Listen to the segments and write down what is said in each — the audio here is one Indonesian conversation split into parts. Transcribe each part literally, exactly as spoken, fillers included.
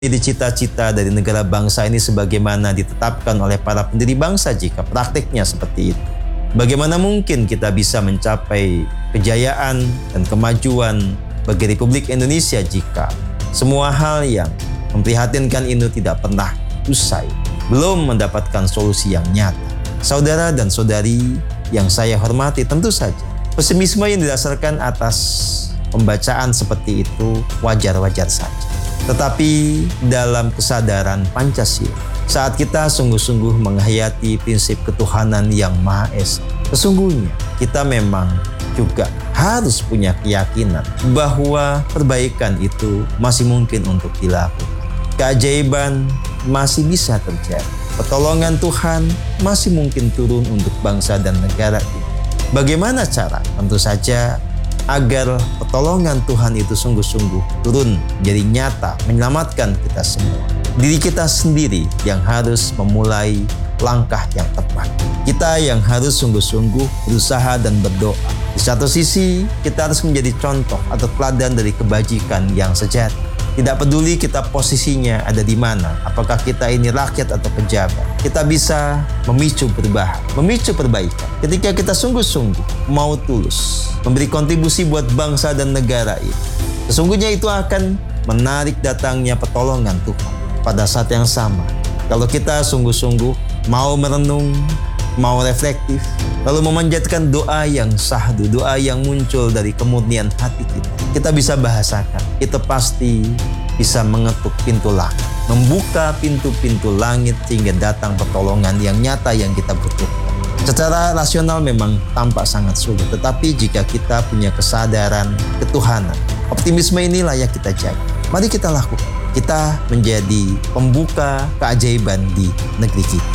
Jadi cita-cita dari negara bangsa ini sebagaimana ditetapkan oleh para pendiri bangsa jika praktiknya seperti itu. Bagaimana mungkin kita bisa mencapai kejayaan dan kemajuan bagi Republik Indonesia jika semua hal yang memprihatinkan ini tidak pernah usai, belum mendapatkan solusi yang nyata. Saudara dan saudari yang saya hormati, tentu saja pesimisme yang didasarkan atas pembacaan seperti itu wajar-wajar saja. Tetapi dalam kesadaran Pancasila, saat kita sungguh-sungguh menghayati prinsip ketuhanan yang Maha Esa, sesungguhnya kita memang juga harus punya keyakinan bahwa perbaikan itu masih mungkin untuk dilakukan. Keajaiban masih bisa terjadi. Pertolongan Tuhan masih mungkin turun untuk bangsa dan negara ini. Bagaimana cara? Tentu saja agar pertolongan Tuhan itu sungguh-sungguh turun jadi nyata, menyelamatkan kita semua. Diri kita sendiri yang harus memulai langkah yang tepat. Kita yang harus sungguh-sungguh berusaha dan berdoa. Di satu sisi, kita harus menjadi contoh atau teladan dari kebajikan yang sejati. Tidak peduli kita posisinya ada di mana, apakah kita ini rakyat atau pejabat. Kita bisa memicu perubahan, memicu perbaikan. Ketika kita sungguh-sungguh mau tulus memberi kontribusi buat bangsa dan negara ini, sesungguhnya itu akan menarik datangnya pertolongan Tuhan. Pada saat yang sama, kalau kita sungguh-sungguh mau merenung, mau reflektif, lalu memanjatkan doa yang sahdu, doa yang muncul dari kemurnian hati kita, kita bisa bahasakan, itu pasti bisa mengetuk pintu langit, membuka pintu-pintu langit sehingga datang pertolongan yang nyata yang kita butuhkan. Secara rasional memang tampak sangat sulit, tetapi jika kita punya kesadaran ketuhanan, optimisme ini layak kita jaga. Mari kita lakukan. Kita menjadi pembuka keajaiban di negeri kita.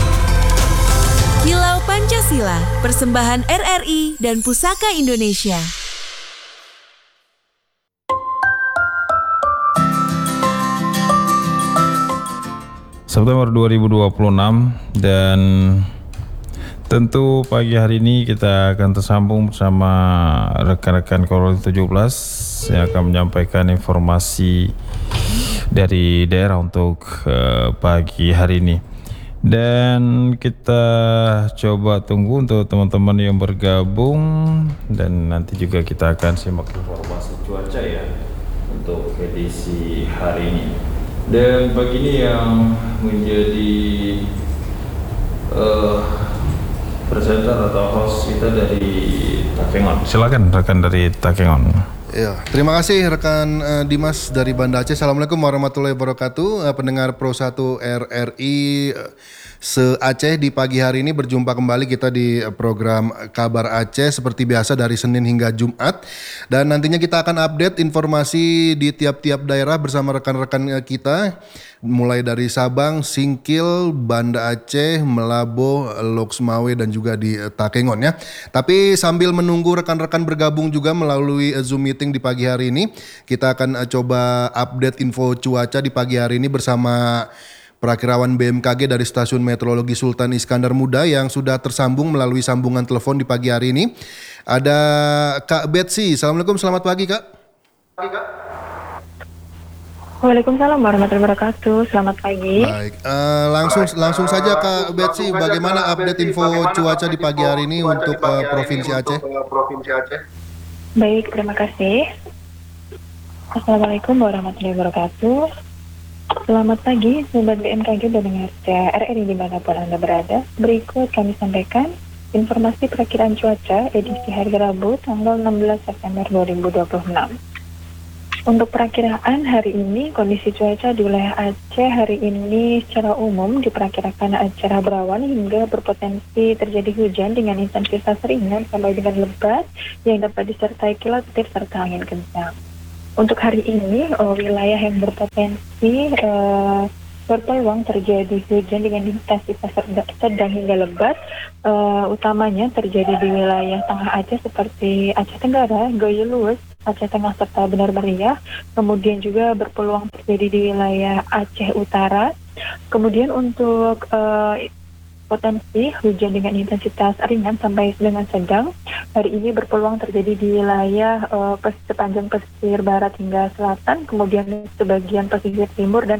Kilau Pancasila, persembahan R R I dan Pusaka Indonesia. September dua ribu dua puluh enam, dan tentu pagi hari ini kita akan tersambung bersama rekan-rekan Korwil tujuh belas yang akan menyampaikan informasi dari daerah untuk uh, pagi hari ini. Dan kita coba tunggu untuk teman-teman yang bergabung, dan nanti juga kita akan simak informasi cuaca ya untuk edisi hari ini. Dan pagi ini yang menjadi uh, presenter atau host kita dari Takengon. Silakan rekan dari Takengon. Ya, terima kasih rekan uh, Dimas dari Banda Aceh. Assalamualaikum warahmatullahi wabarakatuh. Uh, pendengar Pro satu R R I uh, se-Aceh, di pagi hari ini berjumpa kembali kita di uh, program Kabar Aceh seperti biasa dari Senin hingga Jumat. Dan nantinya kita akan update informasi di tiap-tiap daerah bersama rekan-rekan uh, kita. Mulai dari Sabang, Singkil, Banda Aceh, Melabo, Loksmawe, dan juga di uh, Takengon ya. Tapi sambil menunggu rekan-rekan bergabung juga melalui uh, Zoom meeting di pagi hari ini, kita akan uh, coba update info cuaca di pagi hari ini bersama Perakirawan B M K G dari Stasiun Meteorologi Sultan Iskandar Muda yang sudah tersambung melalui sambungan telepon di pagi hari ini. Ada Kak Betsy. Assalamualaikum, selamat pagi Kak. Pagi Kak. Waalaikumsalam warahmatullahi wabarakatuh. Selamat pagi. Baik, uh, langsung langsung saja Kak Betsy, bagaimana update info cuaca di pagi hari ini untuk uh, Provinsi Aceh? Baik, terima kasih. Assalamualaikum warahmatullahi wabarakatuh. Selamat pagi, Sobat B M K G pendengar R R I dimanapun Anda berada. Berikut kami sampaikan informasi perakiraan cuaca edisi hari Rabu tanggal enam belas September dua ribu dua puluh enam. Untuk perakiraan hari ini, kondisi cuaca di wilayah Aceh hari ini secara umum diperkirakan cerah berawan hingga berpotensi terjadi hujan dengan intensitas ringan sampai dengan lebat yang dapat disertai kilat petir serta angin kencang. Untuk hari ini, uh, wilayah yang berpotensi uh, berpeluang terjadi hujan dengan intensitas sedang hingga lebat, uh, utamanya terjadi di wilayah Tengah Aceh seperti Aceh Tenggara, Goyo Luwes, Aceh Tengah serta Benar Meriah. Kemudian juga berpeluang terjadi di wilayah Aceh Utara. Kemudian untuk uh, potensi hujan dengan intensitas ringan sampai dengan sedang. Hari ini berpeluang terjadi di wilayah uh, pes- sepanjang pesisir barat hingga selatan, kemudian sebagian pesisir timur dan